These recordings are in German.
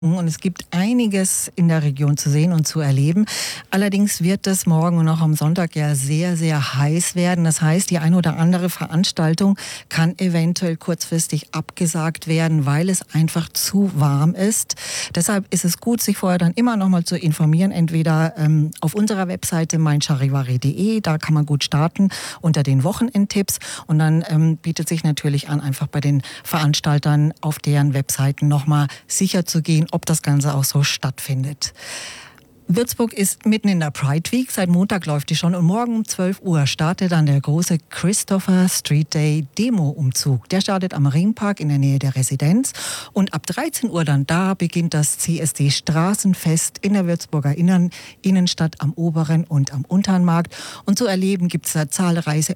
Und es gibt einiges in der Region zu sehen und zu erleben. Allerdings wird es morgen und auch am Sonntag ja sehr, sehr heiß werden. Das heißt, die eine oder andere Veranstaltung kann eventuell kurzfristig abgesagt werden, weil es einfach zu warm ist. Deshalb ist es gut, sich vorher dann immer noch mal zu informieren. Entweder auf unserer Webseite meincharivari.de, da kann man gut starten unter den Wochenendtipps. Und dann bietet sich natürlich an, einfach bei den Veranstaltern auf deren Webseiten noch mal sicher zu gehen, ob das Ganze auch so stattfindet. Würzburg ist mitten in der Pride Week. Seit Montag läuft die schon und morgen um 12 Uhr startet dann der große Christopher Street Day Demo-Umzug. Der startet am Ringpark in der Nähe der Residenz und ab 13 Uhr dann da beginnt das CSD Straßenfest in der Würzburger Innenstadt am Oberen und am Unteren Markt. Und zu erleben gibt es da zahlreiche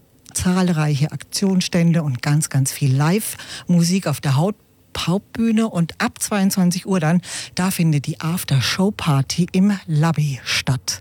Aktionsstände und ganz, ganz viel Live-Musik auf der Hauptbühne und ab 22 Uhr dann, da findet die After-Show-Party im Labby statt.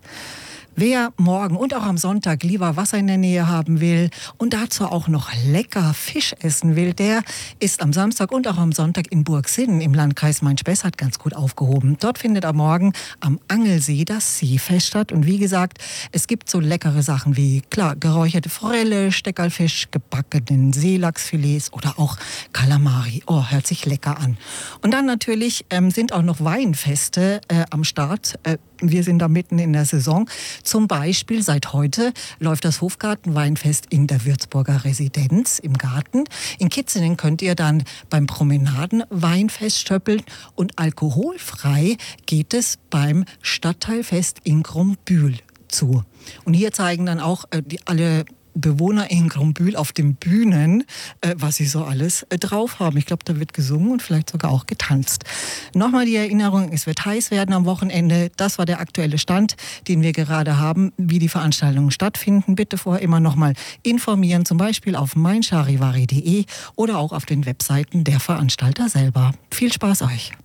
Wer morgen und auch am Sonntag lieber Wasser in der Nähe haben will und dazu auch noch lecker Fisch essen will, der ist am Samstag und auch am Sonntag in Burgsinn im Landkreis Main-Spessart ganz gut aufgehoben. Dort findet am Morgen am Angelsee das Seefest statt. Und wie gesagt, es gibt so leckere Sachen wie, klar, geräucherte Forelle, Steckerlfisch, gebackenen Seelachsfilets oder auch Kalamari. Oh, hört sich lecker an. Und dann natürlich sind auch noch Weinfeste am Start. Wir sind da mitten in der Saison. Zum Beispiel seit heute läuft das Hofgartenweinfest in der Würzburger Residenz im Garten. In Kitzingen könnt ihr dann beim Promenadenweinfest stöppeln und alkoholfrei geht es beim Stadtteilfest in Grombühl zu. Und hier zeigen dann auch alle Bewohner in Grombühl auf den Bühnen, was sie so alles drauf haben. Ich glaube, da wird gesungen und vielleicht sogar auch getanzt. Nochmal die Erinnerung, es wird heiß werden am Wochenende. Das war der aktuelle Stand, den wir gerade haben, wie die Veranstaltungen stattfinden. Bitte vorher immer nochmal informieren, zum Beispiel auf meincharivari.de oder auch auf den Webseiten der Veranstalter selber. Viel Spaß euch!